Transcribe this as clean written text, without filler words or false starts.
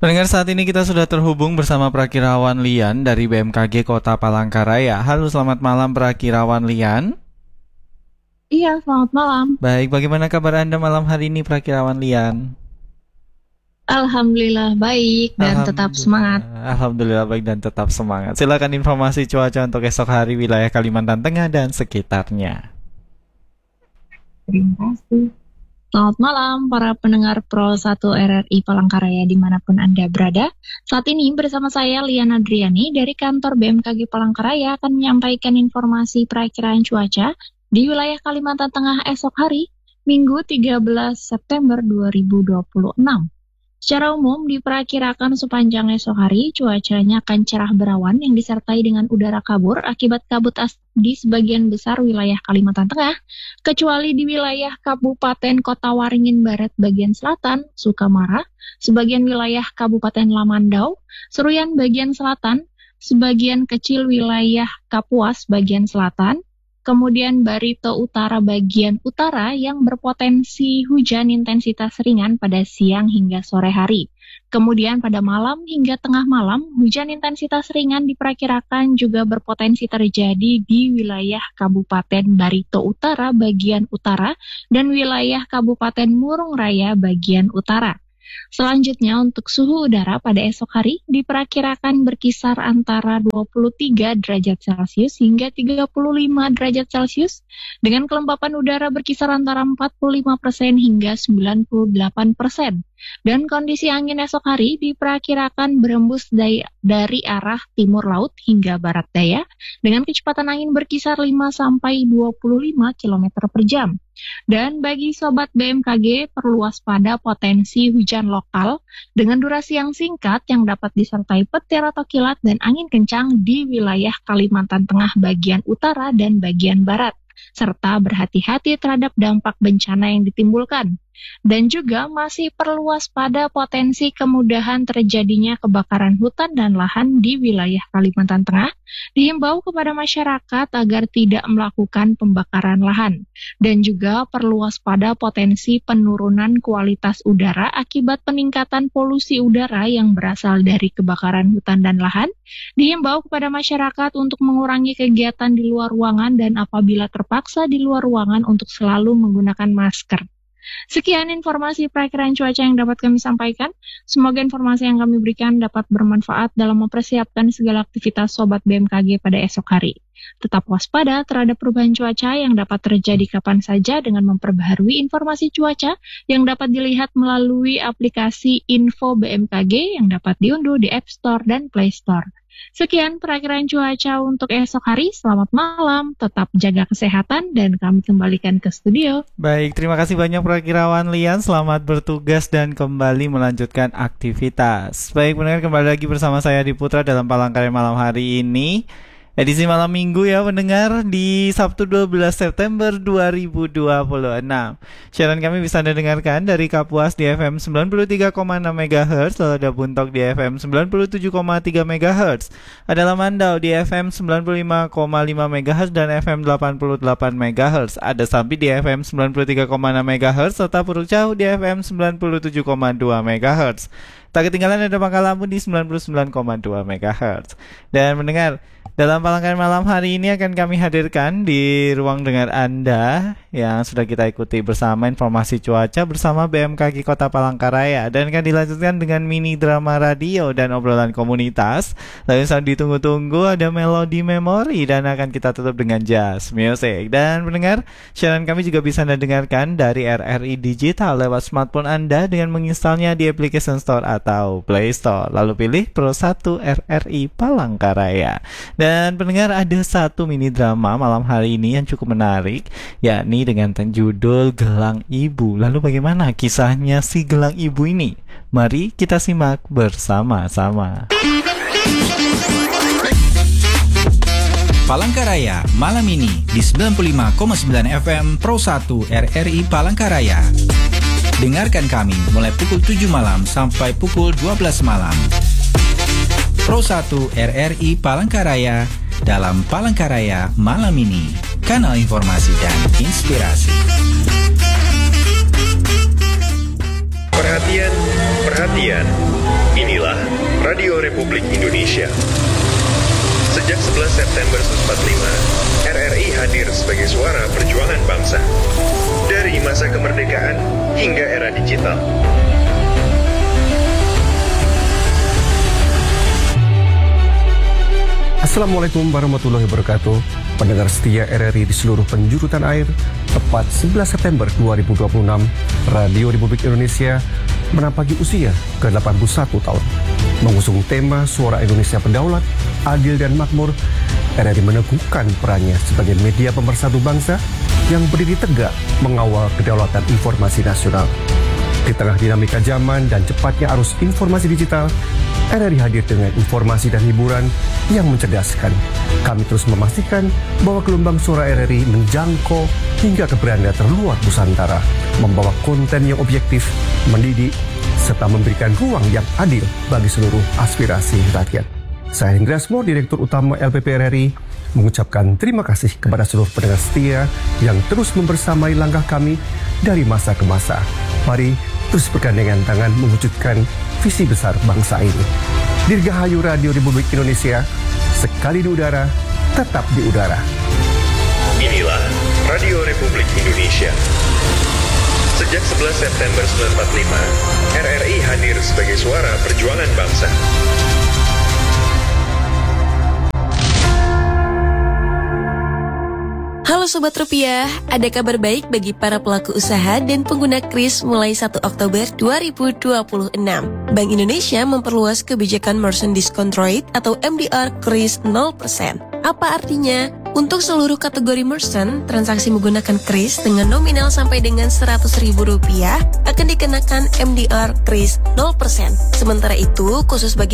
Pendengar, saat ini kita sudah terhubung bersama Prakirawan Lian dari BMKG Kota Palangkaraya. Halo, selamat malam Prakirawan Lian. Iya, selamat malam. Baik, bagaimana kabar Anda malam hari ini Prakirawan Lian? Alhamdulillah baik dan tetap semangat. Alhamdulillah baik dan tetap semangat. Silakan informasi cuaca untuk esok hari wilayah Kalimantan Tengah dan sekitarnya. Terima kasih. Selamat malam para pendengar Pro 1 RRI Palangkaraya dimanapun Anda berada. Saat ini bersama saya Liana Adriani dari kantor BMKG Palangkaraya akan menyampaikan informasi perakiraan cuaca di wilayah Kalimantan Tengah esok hari, Minggu 13 September 2026. Secara umum diperkirakan sepanjang esok hari cuacanya akan cerah berawan yang disertai dengan udara kabur akibat kabut asap di sebagian besar wilayah Kalimantan Tengah, kecuali di wilayah Kabupaten Kota Waringin Barat bagian selatan, Sukamara, sebagian wilayah Kabupaten Lamandau, Seruyan bagian selatan, sebagian kecil wilayah Kapuas bagian selatan, kemudian Barito Utara bagian utara yang berpotensi hujan intensitas ringan pada siang hingga sore hari. Kemudian pada malam hingga tengah malam, hujan intensitas ringan diperkirakan juga berpotensi terjadi di wilayah Kabupaten Barito Utara bagian utara dan wilayah Kabupaten Murung Raya bagian utara. Selanjutnya untuk suhu udara pada esok hari diperkirakan berkisar antara 23 derajat Celcius hingga 35 derajat Celcius dengan kelembapan udara berkisar antara 45% hingga 98%. Dan kondisi angin esok hari diperkirakan berembus dari arah timur laut hingga barat daya dengan kecepatan angin berkisar 5-25 km per jam. Dan bagi Sobat BMKG perlu waspada potensi hujan lokal dengan durasi yang singkat yang dapat disertai petir atau kilat dan angin kencang di wilayah Kalimantan Tengah bagian utara dan bagian barat, serta berhati-hati terhadap dampak bencana yang ditimbulkan. Dan juga masih perlu waspada potensi kemudahan terjadinya kebakaran hutan dan lahan di wilayah Kalimantan Tengah. Dihimbau kepada masyarakat agar tidak melakukan pembakaran lahan. Dan juga perlu waspada potensi penurunan kualitas udara akibat peningkatan polusi udara yang berasal dari kebakaran hutan dan lahan. Dihimbau kepada masyarakat untuk mengurangi kegiatan di luar ruangan dan apabila terpaksa di luar ruangan untuk selalu menggunakan masker. Sekian informasi perakiraan cuaca yang dapat kami sampaikan. Semoga informasi yang kami berikan dapat bermanfaat dalam mempersiapkan segala aktivitas Sobat BMKG pada esok hari. Tetap waspada terhadap perubahan cuaca yang dapat terjadi kapan saja dengan memperbaharui informasi cuaca yang dapat dilihat melalui aplikasi Info BMKG yang dapat diunduh di App Store dan Play Store. Sekian perakiraan cuaca untuk esok hari. Selamat malam, tetap jaga kesehatan dan kami kembalikan ke studio. Baik, terima kasih banyak Prakirawan Lian. Selamat bertugas dan kembali melanjutkan aktivitas. Baik, pendengar, kembali lagi bersama saya Adi Putra dalam Palangkaraya malam hari ini. Edisi malam minggu ya pendengar, di Sabtu 12 September 2026. Siaran kami bisa Anda dengarkan dari Kapuas di FM 93,6 MHz, lalu ada Buntok di FM 97,3 MHz, ada Lamandau di FM 95,5 MHz dan FM 88 MHz, ada Sampi di FM 93,6 MHz, serta Puruk Cau di FM 97,2 MHz. Tak ketinggalan ada Pangkal Lampung di 99,2 MHz. Dan mendengar, dalam Palangkaraya malam hari ini akan kami hadirkan di ruang dengar Anda yang sudah kita ikuti bersama informasi cuaca bersama BMKG Kota Palangkaraya, dan akan dilanjutkan dengan mini drama radio dan obrolan komunitas. Lalu yang ditunggu-tunggu ada melodi memori dan akan kita tutup dengan jazz music. Dan mendengar, siaran kami juga bisa Anda dengarkan dari RRI Digital lewat smartphone Anda dengan menginstalnya di application store atau Play Store. Lalu pilih Pro 1 RRI Palangkaraya. Dan pendengar, ada satu mini drama malam hari ini yang cukup menarik, yakni dengan judul Gelang Ibu. Lalu bagaimana kisahnya si Gelang Ibu ini? Mari kita simak bersama-sama. Palangkaraya malam ini di 95,9 FM Pro 1 RRI Palangkaraya. Dengarkan kami mulai pukul 7 malam sampai pukul 12 malam. Pro 1 RRI Palangkaraya dalam Palangkaraya malam ini, kanal informasi dan inspirasi. Perhatian, perhatian. Inilah Radio Republik Indonesia. Sejak 11 September 1945, RRI hadir sebagai suara perjuangan bangsa. Dari masa kemerdekaan hingga era digital. Assalamualaikum warahmatullahi wabarakatuh. Pendengar setia RRI di seluruh penjuru tanah air, tepat 11 September 2026, Radio Republik Indonesia menampaki usia ke-81 tahun. Mengusung tema Suara Indonesia Berdaulat, Adil dan Makmur, RRI meneguhkan perannya sebagai media pemersatu bangsa yang berdiri tegak mengawal kedaulatan informasi nasional. Di tengah dinamika zaman dan cepatnya arus informasi digital, RRI hadir dengan informasi dan hiburan yang mencerdaskan. Kami terus memastikan bahwa gelombang suara RRI menjangkau hingga ke beranda terluar Nusantara, membawa konten yang objektif, mendidik, serta memberikan ruang yang adil bagi seluruh aspirasi rakyat. Saya Hendra Asmo, Direktur Utama LPP RRI, mengucapkan terima kasih kepada seluruh pendengar setia yang terus membersamai langkah kami dari masa ke masa. Mari terus bergandengan tangan mewujudkan visi besar bangsa ini. Dirgahayu Radio Republik Indonesia, sekali di udara, tetap di udara. Inilah Radio Republik Indonesia. Sejak 11 September 1945, RRI hadir sebagai suara perjuangan bangsa. Halo Sobat Rupiah, ada kabar baik bagi para pelaku usaha dan pengguna kris mulai 1 Oktober 2026. Bank Indonesia memperluas kebijakan Merchant Discount Rate atau MDR kris 0%. Apa artinya? Untuk seluruh kategori merchant, transaksi menggunakan kris dengan nominal sampai dengan Rp100.000 akan dikenakan MDR kris 0%. Sementara itu, khusus bagi